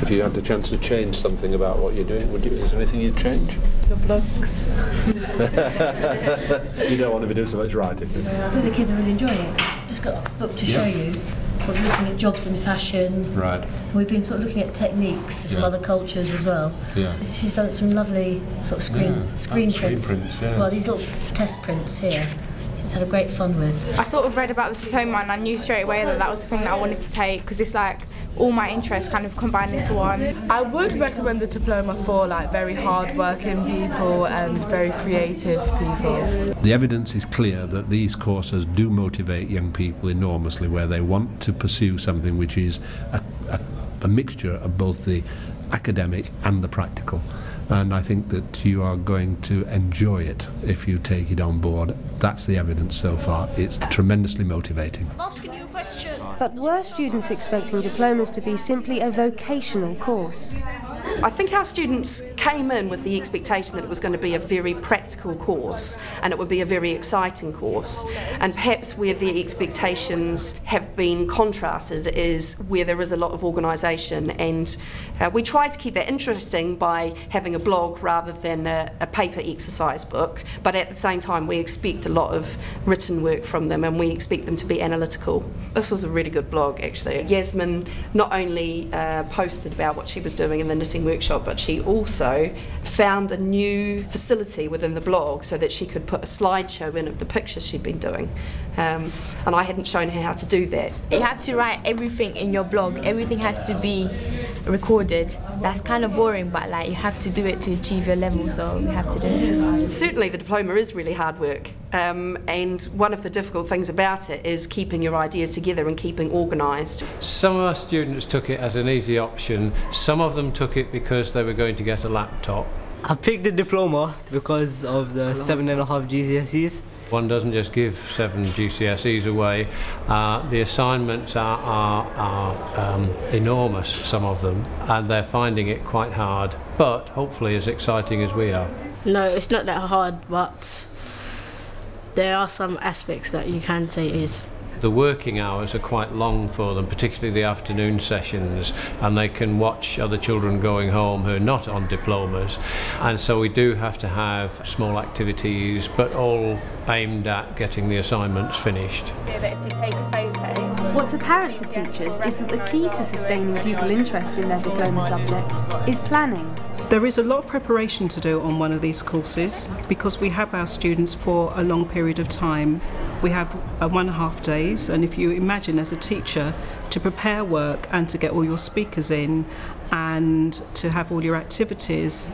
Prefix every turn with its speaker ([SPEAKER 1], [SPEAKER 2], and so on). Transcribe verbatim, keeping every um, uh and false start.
[SPEAKER 1] If you had the chance to change something about what you're doing, would you? Is there anything you'd change?
[SPEAKER 2] The blogs.
[SPEAKER 1] You don't want to be doing so much writing.
[SPEAKER 3] I think the kids are really enjoying it. Just got a book to
[SPEAKER 1] Yeah.
[SPEAKER 3] show you. Sort of looking at jobs in fashion.
[SPEAKER 1] Right.
[SPEAKER 3] And we've been sort of looking at techniques from
[SPEAKER 1] Yeah.
[SPEAKER 3] other cultures as well.
[SPEAKER 1] Yeah.
[SPEAKER 3] She's done some lovely sort of screen
[SPEAKER 1] Yeah.
[SPEAKER 3] screen
[SPEAKER 1] Oh, screen
[SPEAKER 3] prints.
[SPEAKER 1] prints, yeah.
[SPEAKER 3] Well, these little test prints here. She's had a great fun with.
[SPEAKER 2] I sort of read about the diploma and I knew straight away that that was the thing that I wanted to take because it's like all my interests kind of combined into one.
[SPEAKER 4] I would recommend the diploma for like very hard-working people and very creative people.
[SPEAKER 1] The evidence is clear that these courses do motivate young people enormously, where they want to pursue something which is a, a, a mixture of both the academic and the practical. And I think that you are going to enjoy it if you take it on board. That's the evidence so far. It's tremendously motivating.
[SPEAKER 5] I'm asking you a question.
[SPEAKER 6] But were students expecting diplomas to be simply a vocational course?
[SPEAKER 7] I think our students came in with the expectation that it was going to be a very practical course and it would be a very exciting course, and perhaps where the expectations have been contrasted is where there is a lot of organisation, and uh, we tried to keep that interesting by having a blog rather than a, a paper exercise book, but at the same time we expect a lot of written work from them and we expect them to be analytical. This was a really good blog actually. Yasmin not only uh, posted about what she was doing in the knitting workshop, but she also found a new facility within the blog so that she could put a slideshow in of the pictures she'd been doing, um, and I hadn't shown her how to do that.
[SPEAKER 8] You have to write everything in your blog, everything has to be recorded. That's kind of boring, but like you have to do it to achieve your level, so you have to do it.
[SPEAKER 7] Certainly the diploma is really hard work, um, and one of the difficult things about it is keeping your ideas together and keeping organised.
[SPEAKER 9] Some of our students took it as an easy option, some of them took it because they were going to get a laptop.
[SPEAKER 10] I picked the diploma because of the seven and a half G C S Es.
[SPEAKER 9] One doesn't just give seven G C S Es away. Uh, the assignments are, are, are um, enormous, some of them, and they're finding it quite hard, but hopefully as exciting as we are.
[SPEAKER 11] No, it's not that hard, but there are some aspects that you can say is.
[SPEAKER 9] The working hours are quite long for them, particularly the afternoon sessions, and they can watch other children going home who are not on diplomas, and so we do have to have small activities, but all aimed at getting the assignments finished.
[SPEAKER 2] That if you take a photo.
[SPEAKER 6] What's apparent to teachers is that the key to sustaining pupil interest in their diploma subjects is planning.
[SPEAKER 12] There is a lot of preparation to do on one of these courses because we have our students for a long period of time. We have uh, one and a half days, and if you imagine as a teacher to prepare work and to get all your speakers in and to have all your activities,